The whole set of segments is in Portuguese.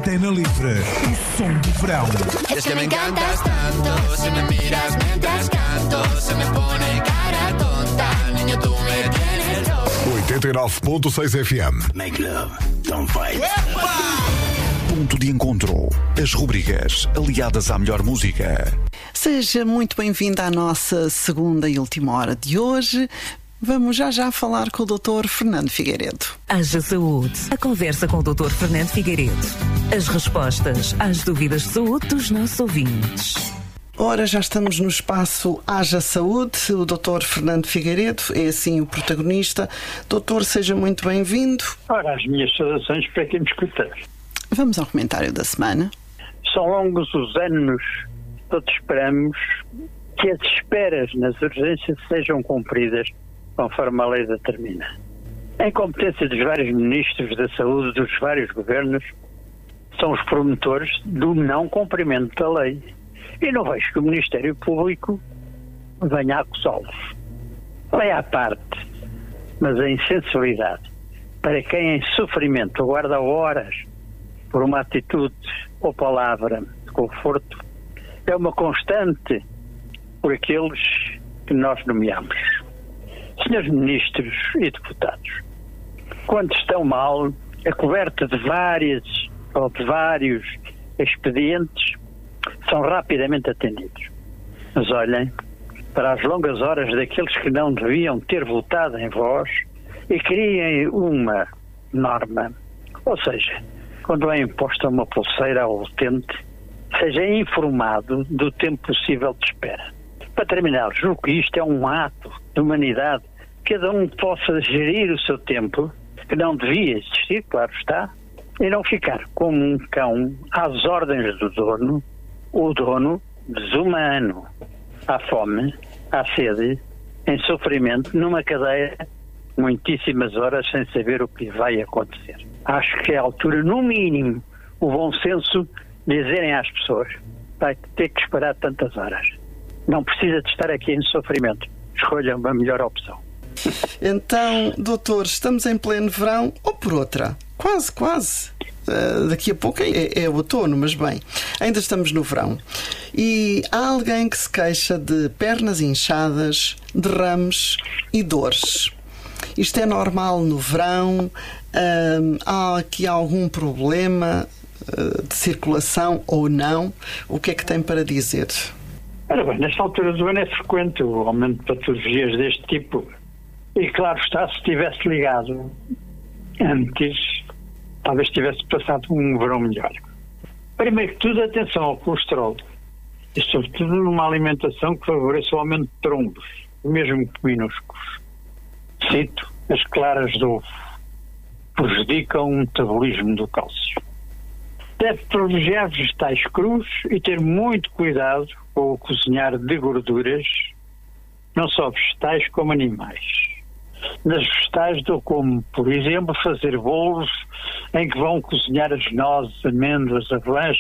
Antena Livre, o som do verão. Es que me encantas tanto, si me miras mientras canto, se me pone cara tonta, niño, tú me tienes loco. 89.6 FM. Make love, don't fight. Ponto de encontro. As rubricas aliadas à melhor música. Seja muito bem-vindo à nossa segunda e última hora de hoje. Vamos já falar com o Dr. Fernando Figueiredo. Haja Saúde. A conversa com o Dr. Fernando Figueiredo. As respostas às dúvidas de saúde dos nossos ouvintes. Ora, já estamos no espaço Haja Saúde. O Dr. Fernando Figueiredo é assim o protagonista. Doutor, seja muito bem-vindo. Ora, as minhas saudações para quem me escuta. Vamos ao comentário da semana. São longos os anos, todos esperamos que as esperas nas urgências sejam cumpridas conforme a lei determina. A incompetência dos vários ministros da saúde dos vários governos são os promotores do não cumprimento da lei. E não vejo que o Ministério Público venha a acusá-los. Lei à parte, mas a insensibilidade para quem em sofrimento aguarda horas por uma atitude ou palavra de conforto é uma constante por aqueles que nós nomeamos. Senhores ministros e deputados, quando estão mal, a coberta de vários expedientes são rapidamente atendidos. Mas olhem para as longas horas daqueles que não deviam ter votado em vós e criem uma norma. Ou seja, quando é imposta uma pulseira ao utente, seja informado do tempo possível de espera. Para terminar, julgo que isto é um ato de humanidade. Cada um possa gerir o seu tempo, que não devia existir, claro está, e não ficar como um cão às ordens do dono, o dono desumano, à fome, à sede, em sofrimento, numa cadeia, muitíssimas horas sem saber o que vai acontecer. Acho que é a altura, no mínimo, o bom senso dizerem às pessoas: vai ter que esperar tantas horas. Não precisa de estar aqui em sofrimento. Escolha uma melhor opção. Então, doutor, estamos em pleno verão ou por outra? Quase. Daqui a pouco é outono, mas bem, ainda estamos no verão. E há alguém que se queixa de pernas inchadas, derrames e dores. Isto é normal no verão? Há aqui algum problema de circulação ou não? O que é que tem para dizer? Ora bem, nesta altura do ano é frequente o aumento de patologias deste tipo. E claro está, se tivesse ligado antes, talvez tivesse passado um verão melhor. Primeiro que tudo, atenção ao colesterol. E sobretudo numa alimentação que favoreça o aumento de trombos, mesmo que minúsculos. Cito, as claras de ovo prejudicam o metabolismo do cálcio. Deve privilegiar vegetais crus e ter muito cuidado com o cozinhar de gorduras, não só vegetais como animais. Nas vegetais dou como, por exemplo, fazer bolos em que vão cozinhar as nozes, amêndoas, avelãs,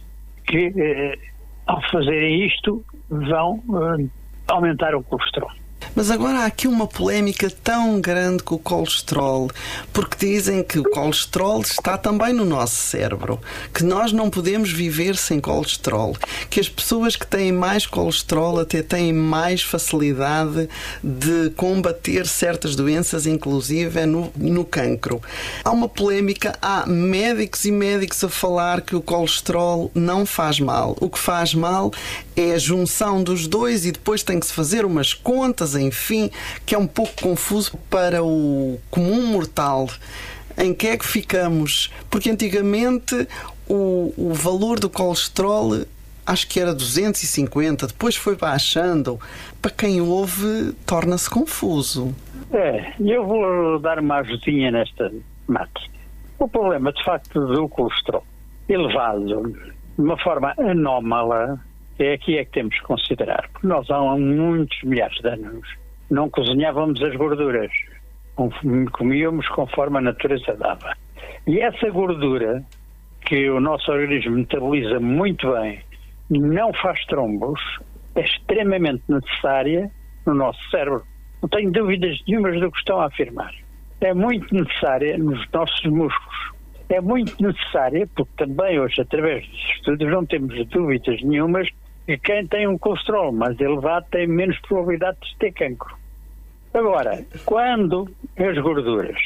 que ao fazerem isto vão aumentar o colesterol. Mas agora há aqui uma polémica tão grande com o colesterol, porque dizem que o colesterol está também no nosso cérebro, que nós não podemos viver sem colesterol, que as pessoas que têm mais colesterol até têm mais facilidade de combater certas doenças, inclusive no cancro. Há uma polémica, há médicos e médicos a falar que o colesterol não faz mal. O que faz mal é a junção dos dois e depois tem que se fazer umas contas, enfim, que é um pouco confuso para o comum mortal. Em que é que ficamos? Porque antigamente o valor do colesterol acho que era 250, depois foi baixando. Para quem ouve, torna-se confuso. Eu vou dar uma ajudinha nesta máquina. O problema, de facto, do colesterol elevado de uma forma anómala é aqui que temos que considerar, porque nós há muitos milhares de anos não cozinhávamos as gorduras, comíamos conforme a natureza dava. E essa gordura, que o nosso organismo metaboliza muito bem, não faz trombos, é extremamente necessária no nosso cérebro. Não tenho dúvidas nenhumas do que estão a afirmar. É muito necessária nos nossos músculos. é muito necessária, porque também hoje, através dos estudos, não temos dúvidas nenhumas que quem tem um colesterol mais elevado tem menos probabilidade de ter cancro. Agora, quando as gorduras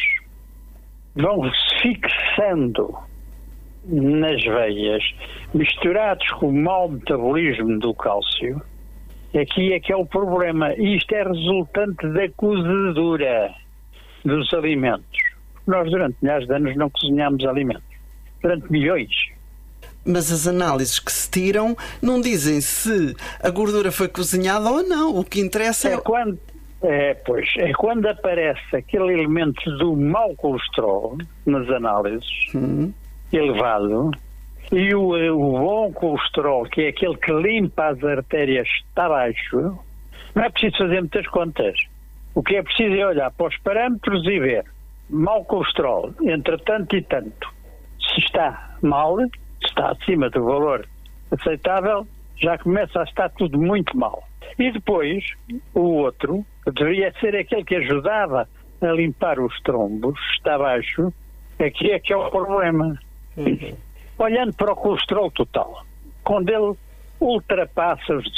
vão se fixando nas veias, misturados com o mau metabolismo do cálcio, aqui é que é o problema. Isto é resultante da cozedura dos alimentos. Nós, durante milhares de anos, não cozinhámos alimentos. Durante milhões. Mas as análises que se tiram não dizem se a gordura foi cozinhada ou não. O que interessa é quando aparece aquele elemento do mau colesterol nas análises, elevado, e o bom colesterol, que é aquele que limpa as artérias, está baixo. Não é preciso fazer muitas contas. O que é preciso é olhar para os parâmetros e ver mau colesterol entre tanto e tanto. Se está mal, se está acima do valor aceitável, já começa a estar tudo muito mal. E depois, o outro, deveria ser aquele que ajudava a limpar os trombos, está baixo, aqui é que é o problema. Olhando para o colesterol total, quando ele ultrapassa os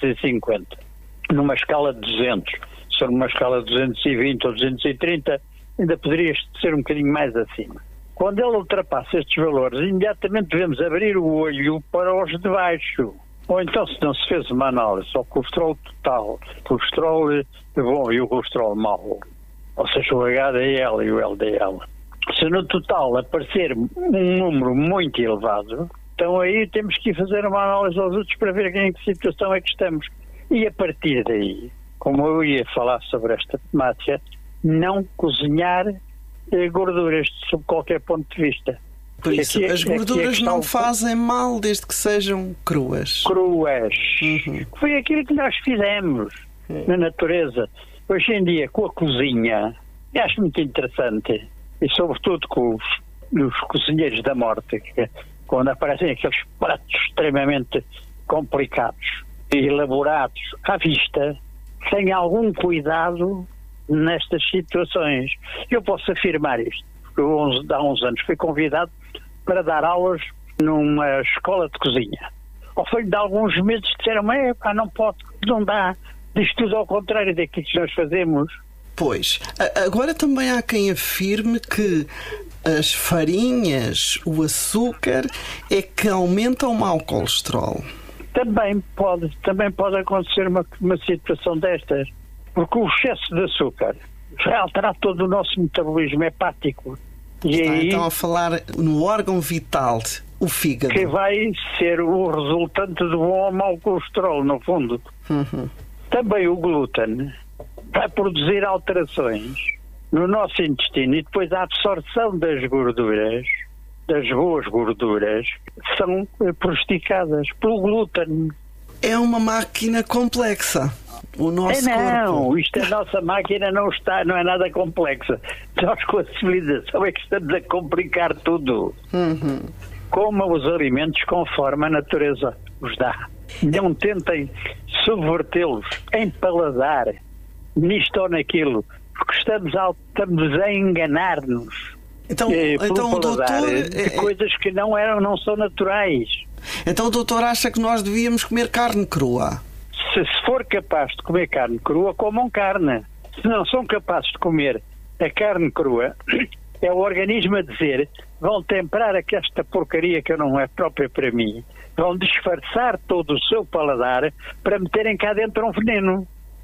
250, numa escala de 200, se for numa escala de 220 ou 230, ainda poderia ser um bocadinho mais acima. Quando ele ultrapassa estes valores, imediatamente devemos abrir o olho para os de baixo. Ou então, se não se fez uma análise ao colesterol total, colesterol bom e o colesterol mau, ou seja, o HDL e o LDL, se no total aparecer um número muito elevado, então aí temos que ir fazer uma análise aos outros para ver em que situação é que estamos. E a partir daí, como eu ia falar sobre esta temática, não cozinhar gorduras sob qualquer ponto de vista. Por isso, as gorduras não fazem mal desde que sejam cruas. Cruas. Foi aquilo que nós fizemos na natureza. Hoje em dia, com a cozinha, eu acho muito interessante, e sobretudo com os cozinheiros da morte, que, quando aparecem aqueles pratos extremamente complicados e elaborados à vista, sem algum cuidado nestas situações. Eu posso afirmar isto, porque eu, há uns anos fui convidado para dar aulas numa escola de cozinha. Ao fim de alguns meses disseram-me, não pode, não dá, diz tudo ao contrário daquilo que nós fazemos. Pois, agora também há quem afirme que as farinhas, o açúcar, é que aumentam o mau colesterol. Também pode acontecer uma situação destas, porque o excesso de açúcar vai alterar todo o nosso metabolismo hepático. E está aí, então a falar no órgão vital, o fígado. Que vai ser o resultante do bom ou mau colesterol, no fundo. Também o glúten vai produzir alterações no nosso intestino e depois a absorção das gorduras, das boas gorduras, são prejudicadas pelo glúten. É uma máquina complexa. O nosso corpo. Isto, a nossa máquina não é nada complexa. Nós, com a civilização, é que estamos a complicar tudo. Comam os alimentos conforme a natureza os dá. Não tentem subvertê-los em paladar, nisto ou naquilo, porque estamos a enganar-nos. Então o doutor de coisas que não são naturais. Então o doutor acha que nós devíamos comer carne crua? Se for capaz de comer carne crua, comam carne. Se não são capazes de comer a carne crua, é o organismo a dizer, vão temperar esta porcaria que não é própria para mim, vão disfarçar todo o seu paladar para meterem cá dentro um veneno.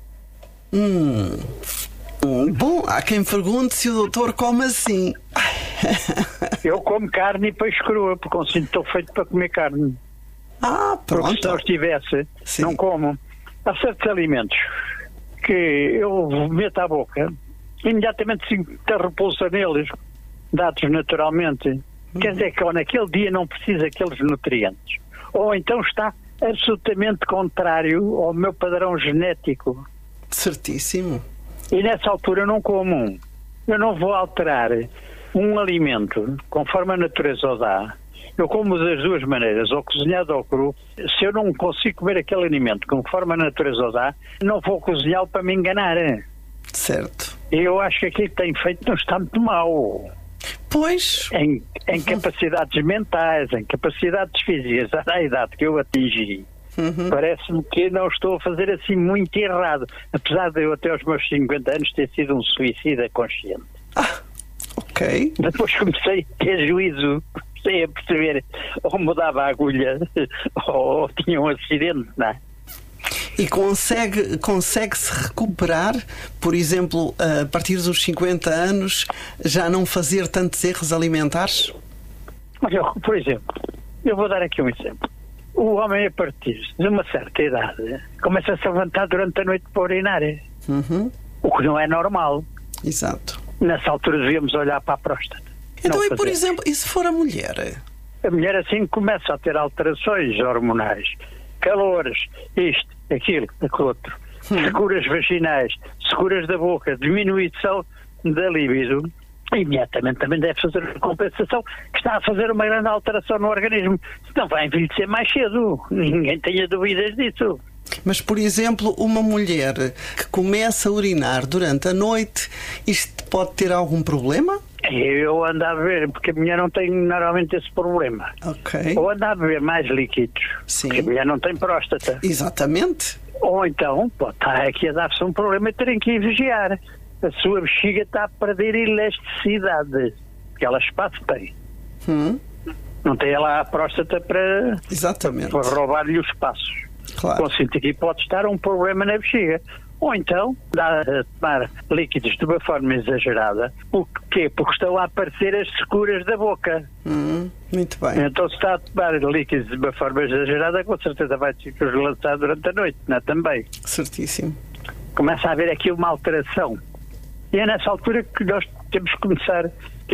Bom, há quem pergunte se o doutor come assim. Eu como carne e peixe crua, porque eu sinto estou feito para comer carne. Pronto. Porque se não estivesse, Sim. não como. Há certos alimentos que eu meto à boca, imediatamente sinto a repulsa neles, dados naturalmente. Quer dizer que naquele dia não precisa daqueles nutrientes. Ou então está absolutamente contrário ao meu padrão genético. Certíssimo. E nessa altura eu não como. Eu não vou alterar um alimento conforme a natureza o dá. Eu como das duas maneiras, ou cozinhado ou cru. Se eu não consigo comer aquele alimento conforme a natureza o dá, não vou cozinhá-lo para me enganar. Certo. E eu acho que aquilo que tem feito não está muito mal. Pois. Em capacidades mentais, em capacidades físicas, à idade que eu atingi, parece-me que não estou a fazer assim muito errado. Apesar de eu até aos meus 50 anos ter sido um suicida consciente. Ok. Depois comecei a ter juízo, comecei a perceber ou mudava a agulha ou tinha um acidente, não é? E consegue-se recuperar, por exemplo, a partir dos 50 anos, já não fazer tantos erros alimentares? Olha, por exemplo, eu vou dar aqui um exemplo. O homem, a partir de uma certa idade, começa a se levantar durante a noite para urinar. O que não é normal. Exato. Nessa altura devíamos olhar para a próstata. Então, e por exemplo, e se for a mulher? A mulher assim começa a ter alterações hormonais, calores, isto, aquilo, aquilo outro, securas vaginais, securas da boca, diminuição da libido, imediatamente também deve fazer uma compensação que está a fazer uma grande alteração no organismo. Senão vai envelhecer mais cedo, ninguém tenha dúvidas disso. Mas, por exemplo, uma mulher que começa a urinar durante a noite, isto pode ter algum problema? Eu ando a beber, porque a mulher não tem normalmente esse problema. Ok. Ou anda a beber mais líquidos, Sim. porque a mulher não tem próstata. Exatamente. Ou então, pode estar aqui a dar-se um problema e terem que ir vigiar. A sua bexiga está a perder elasticidade, que ela espaço tem. Não tem ela a próstata para roubar-lhe os espaços. Claro. Consente que pode estar um problema na bexiga. Ou então, dá a tomar líquidos de uma forma exagerada. Porquê? Porque estão a aparecer as securas da boca. Muito bem. Então, se está a tomar líquidos de uma forma exagerada, com certeza vai se lançar durante a noite, não é? Também. Certíssimo. Começa a haver aqui uma alteração. E é nessa altura que nós temos que começar a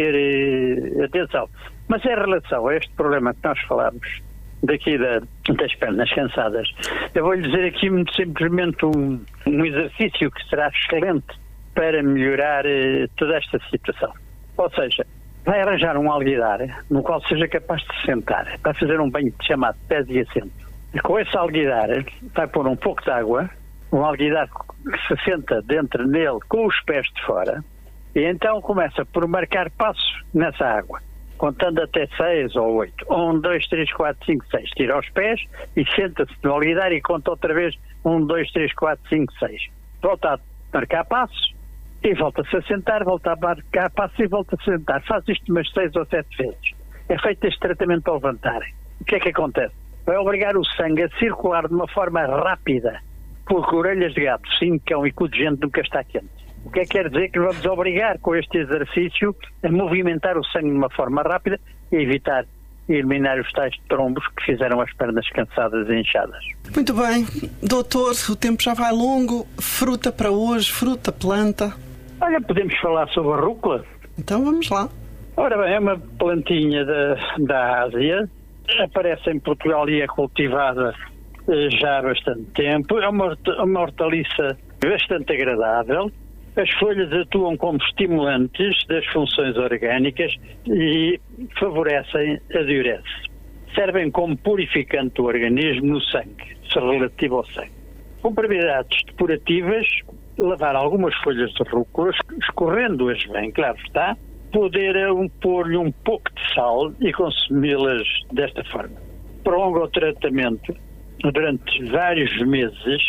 ter atenção. Mas em relação a este problema que nós falámos, daqui das pernas cansadas, eu vou-lhe dizer aqui muito simplesmente um exercício que será excelente para melhorar toda esta situação. Ou seja, vai arranjar um alguidar no qual seja capaz de se sentar, vai fazer um banho chamado pés e assento. E com esse alguidar vai pôr um pouco de água, um alguidar que se senta dentro nele com os pés de fora, e então começa por marcar passos nessa água, contando até 6 ou 8. 1, 2, 3, 4, 5, 6. Tira os pés e senta-se no alguidar e conta outra vez 1, 2, 3, 4, 5, 6. Volta a marcar passos e volta-se a sentar, volta a marcar passos e volta a sentar. Faz isto umas 6 ou 7 vezes. É feito este tratamento para levantarem. O que é que acontece? Vai obrigar o sangue a circular de uma forma rápida, porque orelhas de gato, cão e cu de gente nunca está quente. O que é que quer dizer? Que vamos obrigar com este exercício a movimentar o sangue de uma forma rápida e evitar e eliminar os tais trombos que fizeram as pernas cansadas e inchadas. Muito bem. Doutor, o tempo já vai longo. Fruta para hoje, fruta, planta. Olha, podemos falar sobre a rúcula? Então vamos lá. Ora bem, é uma plantinha da Ásia. Aparece em Portugal e é cultivada já há bastante tempo. É uma hortaliça bastante agradável. As folhas atuam como estimulantes das funções orgânicas e favorecem a diurese. Servem como purificante do organismo no sangue, se relativo ao sangue. Com propriedades depurativas, lavar algumas folhas de rúcula, escorrendo-as bem, claro está, poder pôr-lhe um pouco de sal e consumi-las desta forma. Prolonga o tratamento durante vários meses,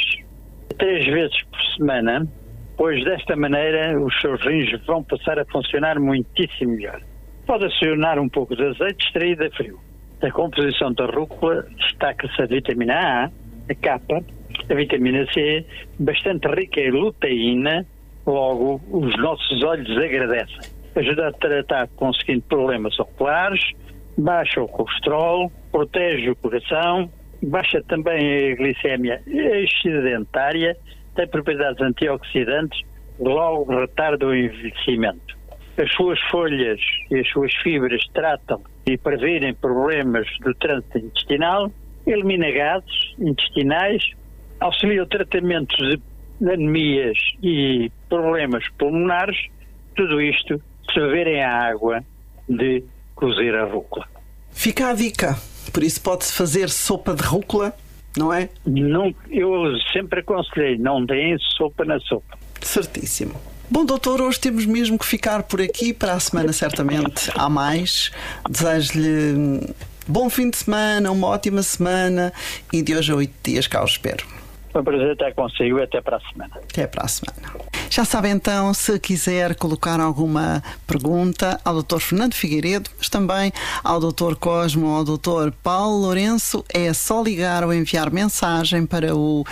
3 vezes por semana, pois desta maneira os seus rins vão passar a funcionar muitíssimo melhor. Pode acionar um pouco de azeite extraído a frio. A composição da rúcula destaca-se a vitamina A, a K, a vitamina C, bastante rica em luteína, logo os nossos olhos agradecem. Ajuda a tratar conseguindo problemas oculares, baixa o colesterol, protege o coração, baixa também a glicémia excedentária, tem propriedades antioxidantes, logo retarda o envelhecimento. As suas folhas e as suas fibras tratam e previnem problemas do trânsito intestinal, elimina gases intestinais, auxilia o tratamento de anemias e problemas pulmonares, tudo isto se beberem a água de cozer a rúcula. Fica a dica, por isso pode-se fazer sopa de rúcula, não é? Não, eu sempre aconselhei, não deem sopa na sopa. Certíssimo. Bom, doutor, hoje temos mesmo que ficar por aqui. Para a semana, certamente, há mais. Desejo-lhe bom fim de semana, uma ótima semana e de hoje a 8 dias cá os espero. Foi um prazer estar consigo e até para a semana. Até para a semana. Já sabe então, se quiser colocar alguma pergunta ao Dr. Fernando Figueiredo, mas também ao Dr. Cosmo ou ao Dr. Paulo Lourenço, é só ligar ou enviar mensagem para o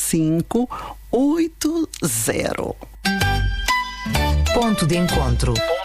917-226-580. Ponto de encontro.